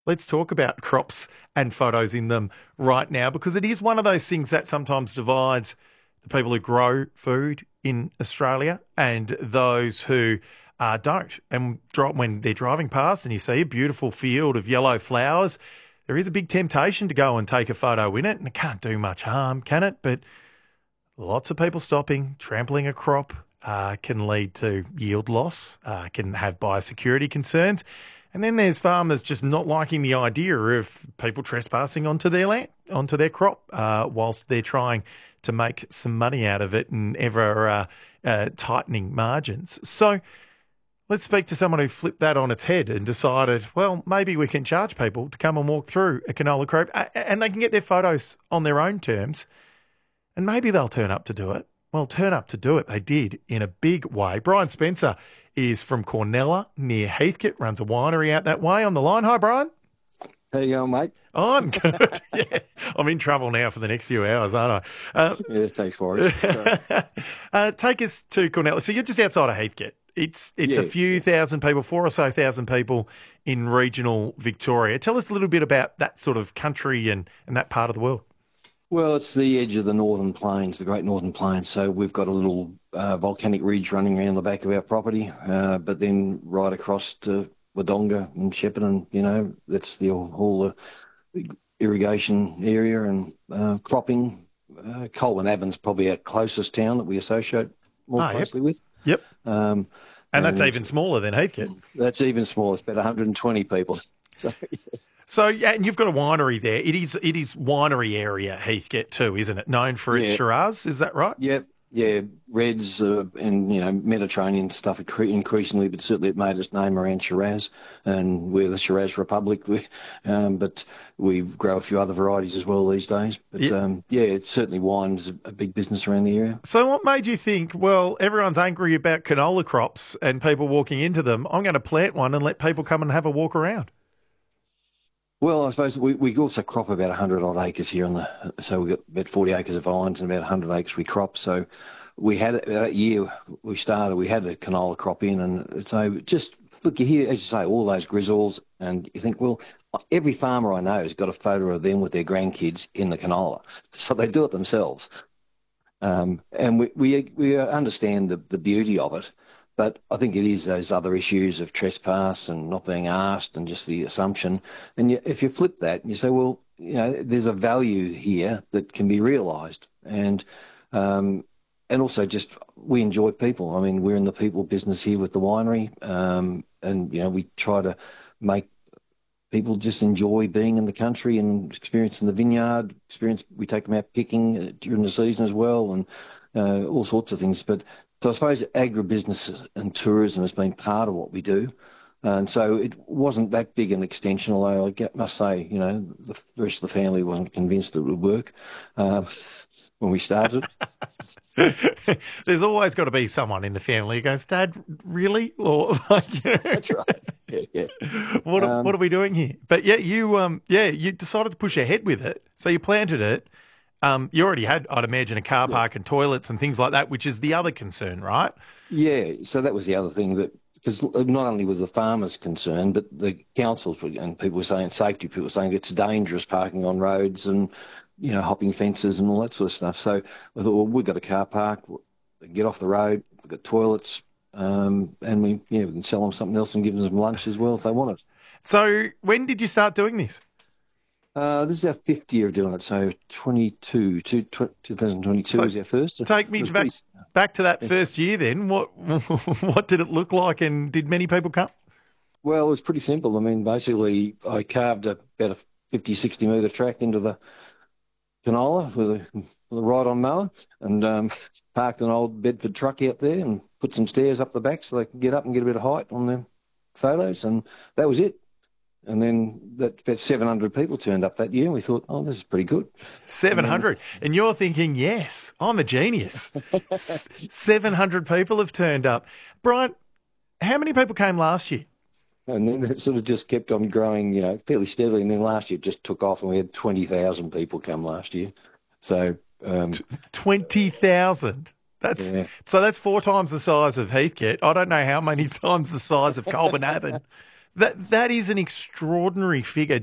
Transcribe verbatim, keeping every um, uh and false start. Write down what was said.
Let's talk about crops and photos in them right now, because it is one of those things that sometimes divides the people who grow food in Australia and those who uh, don't. And dri- when they're driving past and you see a beautiful field of yellow flowers, there is a big temptation to go and take a photo in it, and it can't do much harm, can it? But lots of people stopping, trampling a crop uh, can lead to yield loss, uh, can have biosecurity concerns. And then there's farmers just not liking the idea of people trespassing onto their land, onto their crop, uh, whilst they're trying to make some money out of it and ever uh, uh, tightening margins. So let's speak to someone who flipped that on its head and decided, well, maybe we can charge people to come and walk through a canola crop, and they can get their photos on their own terms, and maybe they'll turn up to do it. Well, turn up to do it, they did in a big way. Brian Spencer is from Cornella near Heathcote, runs a winery out that way. On the line. Hi, Brian. How you going, mate? Oh, I'm good. Yeah, I'm in trouble now for the next few hours, aren't I? Uh, Yeah, thanks for it. uh, take us to Cornella. So you're just outside of Heathcote. It's it's Yeah, a few yeah. thousand people, four or so thousand people in regional Victoria. Tell us a little bit about that sort of country and, and that part of the world. Well, it's the edge of the Northern Plains, the Great Northern Plains. So we've got a little uh, volcanic ridge running around the back of our property, uh, but then right across to Wodonga and Shepparton, you know, that's the whole uh, irrigation area and uh, cropping. Uh, Colwyn Abbott's probably our closest town that we associate more Ah, yep. closely with. Yep. Um, And that's and even smaller than Heathcote. that's even smaller. It's about one hundred twenty people. So, So, yeah, and you've got a winery there. It is it is winery area, Heathcote too, isn't it? Known for its yeah. Shiraz, is that right? Yep, yeah, Reds uh, and you know Mediterranean stuff incre- increasingly, but certainly it made its name around Shiraz, and we're the Shiraz Republic. We, um, but we grow a few other varieties as well these days. But Yeah. um, yeah, it's certainly wine's a, a big business around the area. So what made you think, well, everyone's angry about canola crops and people walking into them, I'm going to plant one and let people come and have a walk around? Well, I suppose we, we also crop about one hundred odd acres here on the, so we've got about forty acres of vines and about one hundred acres we crop. So we had, that year we started, we had the canola crop in, and so just, look, you hear, as you say, all those grizzles, and you think, well, every farmer I know has got a photo of them with their grandkids in the canola. So they do it themselves. Um, and we, we, we understand the, the beauty of it. But I think it is those other issues of trespass and not being asked and just the assumption. And you, if you flip that and you say, well, you know, there's a value here that can be realised. And um, and also just we enjoy people. I mean, we're in the people business here with the winery. Um, and, you know, we try to make people just enjoy being in the country and experiencing the vineyard. Experience, we take them out picking uh, during the season as well, and uh, all sorts of things. But so I suppose agribusiness and tourism has been part of what we do. And so it wasn't that big an extension, although I get, must say, you know, the rest of the family wasn't convinced it would work uh, when we started. There's always got to be someone in the family who goes, Dad, really? Or like, you know, That's right. Yeah, yeah. what are, Um, what are we doing here? But yeah, you um yeah you decided to push ahead with it, so you planted it. Um, you already had, I'd imagine, a car park and toilets and things like that, which is the other concern, right? Yeah, so that was the other thing that, because not only was the farmers concerned, but the councils were, and people were saying safety, people were saying it's dangerous parking on roads and, you know, hopping fences and all that sort of stuff. So I thought, well, we've got a car park, we can get off the road, we've got toilets, um, and we, yeah, we can sell them something else and give them some lunch as well if they want it. So when did you start doing this? Uh, this is our fifth year of doing it, so twenty-two, two, twenty twenty-two So was our first. take me It was back pretty- back to that first year. Then what what did it look like, and did many people come? Well, it was pretty simple. I mean, basically, I carved a, about a fifty, sixty metre track into the canola with a, with a ride-on mower and um, parked an old Bedford truck out there and put some stairs up the back so they could get up and get a bit of height on their photos, and that was it. And then that about seven hundred people turned up that year, and we thought, oh, this is pretty good. seven hundred. And you're thinking, yes, I'm a genius. S- seven hundred people have turned up. Brian, how many people came last year? And then it sort of just kept on growing, you know, fairly steadily. And then last year it just took off, and we had twenty thousand people come last year. So, um, twenty thousand. That's Yeah. So that's four times the size of Heathcote. I don't know how many times the size of Colburn Abbott. That that is an extraordinary figure.